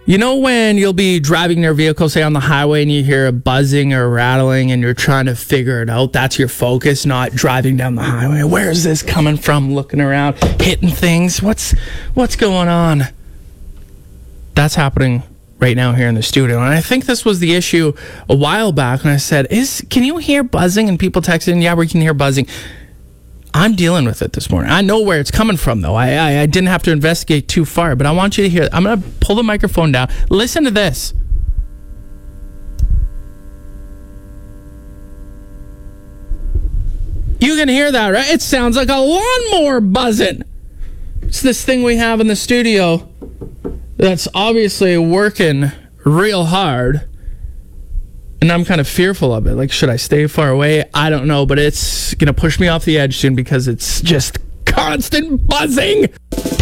You know when you'll be driving your vehicle, say on the highway, and you hear a buzzing or rattling and you're trying to figure it out? That's your focus, not driving down the highway. Where is this coming from? Looking around, hitting things. What's going on? That's happening right now here in the studio. And I think this was the issue a while back when I said, can you hear buzzing? And people texted, yeah, we can hear buzzing. I'm dealing with it this morning. I know where it's coming from, though. I didn't have to investigate too far, but I want you to hear it. I'm going to pull the microphone down. Listen to this. You can hear that, right? It sounds like a lawnmower buzzing. It's this thing we have in the studio that's obviously working real hard. And I'm kind of fearful of it. Like, should I stay far away? I don't know, but it's going to push me off the edge soon because it's just constant buzzing.